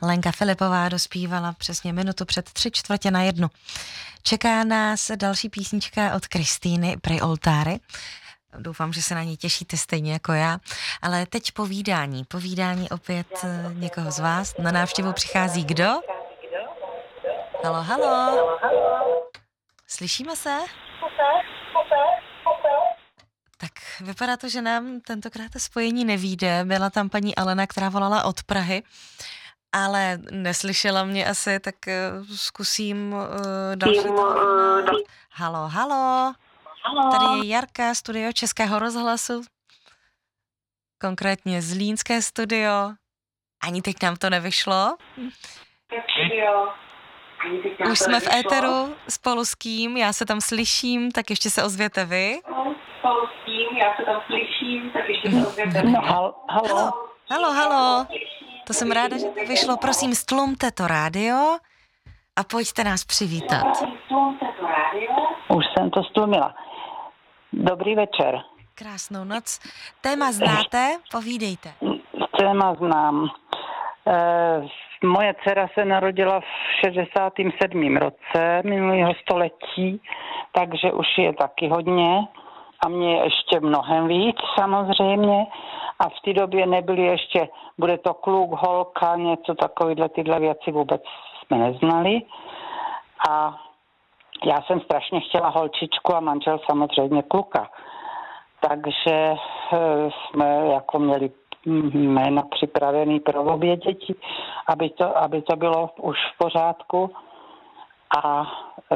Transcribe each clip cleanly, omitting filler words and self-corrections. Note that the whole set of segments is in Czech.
Lenka Filipová dospívala přesně minutu před 1:03. Čeká nás další písnička od Kristýny Pri oltári. Doufám, že se na ní těšíte stejně jako já. Ale teď povídání opět někoho z vás. Na návštěvu přichází kdo? Halo, halo. Slyšíme se? Tak vypadá to, že nám tentokrát spojení nevyjde. Byla tam paní Alena, která volala od Prahy, ale neslyšela mě asi, tak zkusím další telefonát. Halo, halo. Tady je Jarka, studio Českého rozhlasu, konkrétně Zlínské studio. Ani teď nám to nevyšlo. Už jsme v éteru spolu s kým, já se tam slyším, tak ještě se ozvěte vy. Halo. To jsem ráda, že to vyšlo. Prosím, stlumte to rádio a pojďte nás přivítat. Už jsem to stlumila. Dobrý večer. Krásnou noc. Téma znáte? Povídejte. Téma znám. Moje dcera se narodila v 67. roce minulého století, takže už je taky hodně a mě je ještě mnohem víc samozřejmě. A v té době nebyly ještě, bude to kluk, holka, něco takovýhle, tyhle věci vůbec jsme neznali. A já jsem strašně chtěla holčičku a manžel samozřejmě kluka. Takže jsme jako měli jména připravený pro obě děti, aby to bylo už v pořádku. A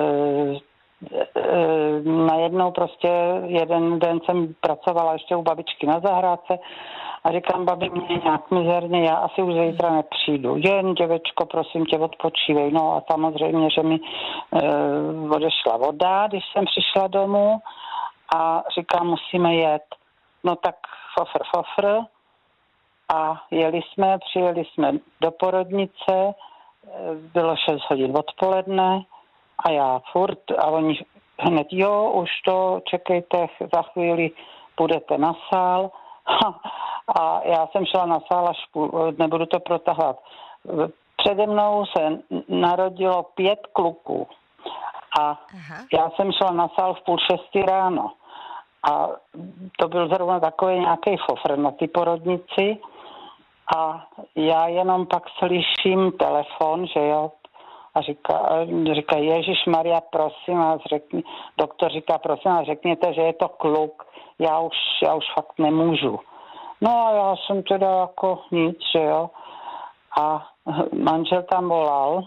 najednou prostě jeden den jsem pracovala ještě u babičky na zahrádce a říkám, babi, mě nějak mizerně, já asi už zítra nepřijdu. Jen, děvečko, prosím tě, odpočívej. No a samozřejmě, že mi odešla voda, když jsem přišla domů a říkám, musíme jet. No tak fofr. A přijeli jsme do porodnice, bylo 6 hodin odpoledne a já furt, a oni hned, jo, už to, čekejte, za chvíli půjdete na sál. A já jsem šla na sál, až nebudu to protahovat. Přede mnou se narodilo 5 kluků a já jsem šla na sál v 5:30 ráno. A to byl zrovna takový nějaký fofr na ty porodnici. A já jenom pak slyším telefon, že jo, a říká Ježišmarja, prosím vás, doktor říká, prosím vás, řekněte, že je to kluk, já už fakt nemůžu. No a já jsem teda jako nic, že jo. A manžel tam volal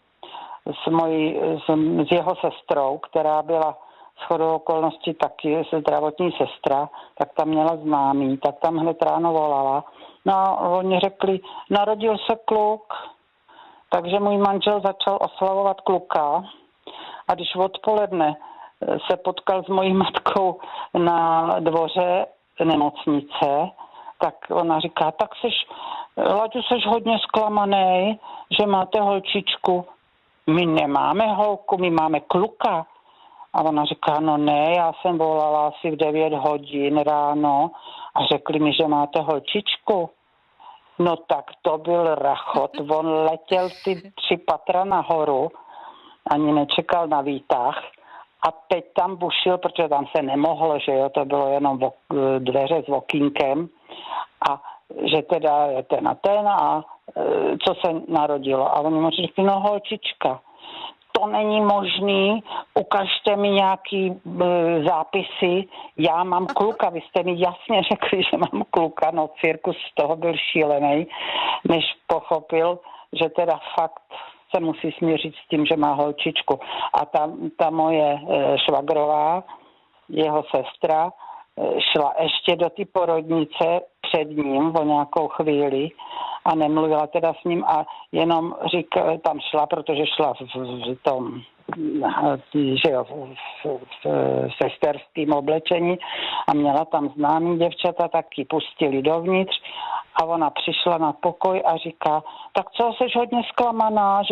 s jeho sestrou, která byla shodou okolností taky zdravotní sestra, tak tam měla známý, tak tam hned ráno volala. No a oni řekli, narodil se kluk, takže můj manžel začal oslavovat kluka a když odpoledne se potkal s mojí matkou na dvoře nemocnice, tak ona říká, tak Laďo, seš hodně zklamanej, že máte holčičku. My nemáme holku, my máme kluka. A ona říká, no ne, já jsem volala asi v 9 hodin ráno a řekli mi, že máte holčičku. No tak to byl rachot, on letěl ty 3 patra nahoru, ani nečekal na výtah a teď tam bušil, protože tam se nemohlo, že jo, to bylo jenom dveře s okýnkem a že teda je ten a co se narodilo. A oni mu řekli, no holčička. To není možný, ukažte mi nějaký zápisy, já mám kluka, vy jste mi jasně řekli, že mám kluka, no cirkus z toho byl šílený, než pochopil, že teda fakt se musí smířit s tím, že má holčičku. A ta moje švagrová, jeho sestra, šla ještě do ty porodnice před ním o nějakou chvíli a nemluvila teda s ním a jenom tam šla, protože šla v tom, že jo, v sesterském oblečení a měla tam známý děvčata, tak ji pustili dovnitř a ona přišla na pokoj a říká, tak co, jsi hodně zklamaná,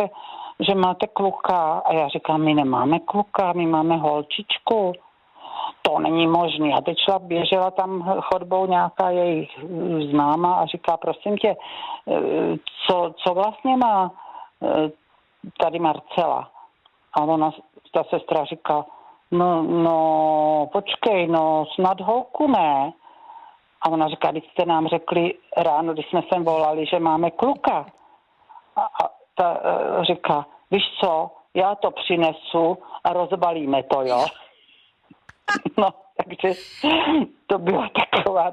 že máte kluka? A já říkám, my nemáme kluka, my máme holčičku. to není možné. A teď běžela tam chodbou nějaká jejich známa a říká, prosím tě, co vlastně má tady Marcela? A ta sestra říká, no, počkej, no, snad holku ne. A ona říká, když jste nám řekli ráno, když jsme sem volali, že máme kluka. A ta říká, víš co, já to přinesu a rozbalíme to, jo. No, takže to byla taková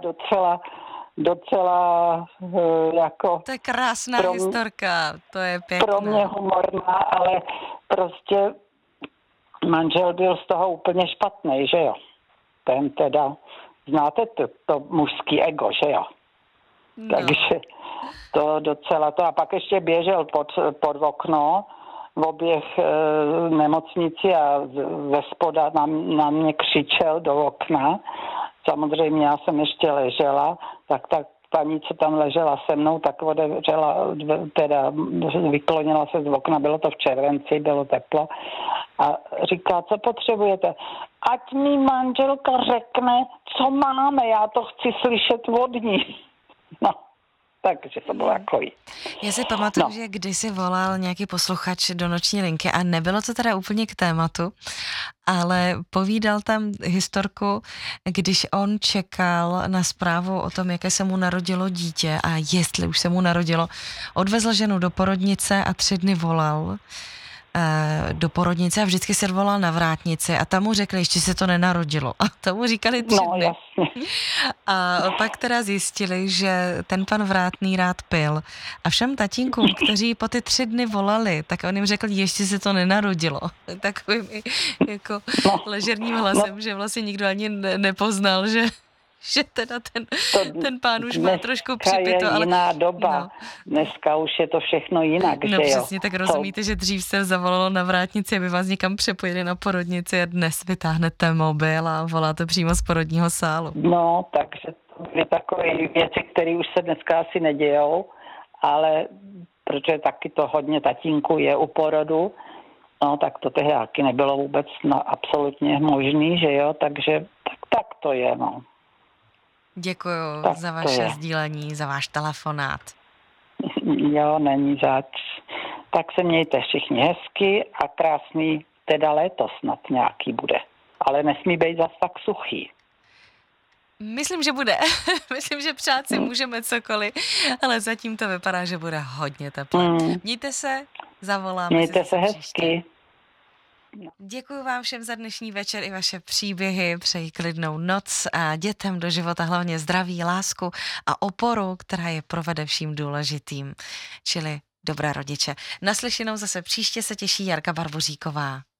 docela jako... To je krásná historka, to je pěkná. Pro mě humorná, ale prostě manžel byl z toho úplně špatný, že jo. Ten teda, znáte to mužský ego, že jo. No. Takže to docela to. A pak ještě běžel pod okno v oběh nemocnici a ze spoda na mě křičel do okna. Samozřejmě já jsem ještě ležela, tak ta paní, co tam ležela se mnou, tak otevřela, teda vyklonila se z okna, bylo to v červenci, bylo teplo a říká, co potřebujete? Ať mi manželka řekne, co máme, já to chci slyšet od ní. No. Takže to bylo takový. Já si pamatuju, že kdysi volal nějaký posluchač do noční linky a nebylo to teda úplně k tématu, ale povídal tam historku, když on čekal na zprávu o tom, jaké se mu narodilo dítě a jestli už se mu narodilo. Odvezl ženu do porodnice a 3 dny volal do porodnice a vždycky se volal na vrátnici a tam mu řekli, ještě se to nenarodilo. A tomu říkali 3 dny. Jasně. A pak teda zjistili, že ten pan Vrátný rád pil. A všem tatínkům, kteří po ty 3 dny volali, tak on jim řekl, ještě se to nenarodilo. Takovým jako ležerním hlasem, že vlastně nikdo ani nepoznal, že teda ten pán už má trošku připito. Je jiná doba. No. Dneska už je to všechno jinak, no, že jo? No přesně, tak rozumíte, že dřív se zavolalo na vrátnici, aby vás někam přepojili na porodnici a dnes vytáhnete mobil a voláte přímo z porodního sálu. No, takže to byly takové věci, které už se dneska asi nedějou, ale protože taky to hodně tatínku je u porodu, no tak to tehdy nebylo vůbec absolutně možný, že jo? Takže tak to je, no. Děkuju za vaše sdílení, za váš telefonát. Jo, není zač. Tak se mějte všichni hezky a krásný teda léto snad nějaký bude. Ale nesmí být zas tak suchý. Myslím, že bude. Myslím, že přát si můžeme cokoliv, ale zatím to vypadá, že bude hodně teplé. Mějte se, zavoláme. Mějte se hezky. Děkuji vám všem za dnešní večer i vaše příběhy, přeji klidnou noc a dětem do života hlavně zdraví, lásku a oporu, která je provede vším důležitým, čili dobré rodiče. Naslyšenou zase příště se těší Jarka Barboříková.